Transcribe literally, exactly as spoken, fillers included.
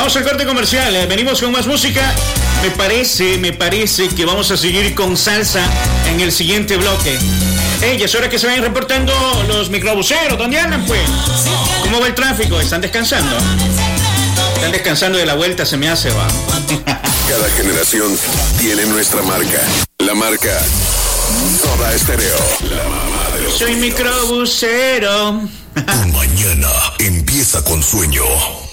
Vamos al corte comercial, eh. venimos con más música. Me parece, me parece que vamos a seguir con salsa en el siguiente bloque. Hey, es hora que se vayan reportando los microbuseros. ¿Dónde andan, pues? ¿Cómo va el tráfico? ¿Están descansando? Están descansando de la vuelta, se me hace, va. Cada generación tiene nuestra marca. La marca Soda Estéreo. La mamá de los Soy microbusero. Tu mañana empieza con sueño.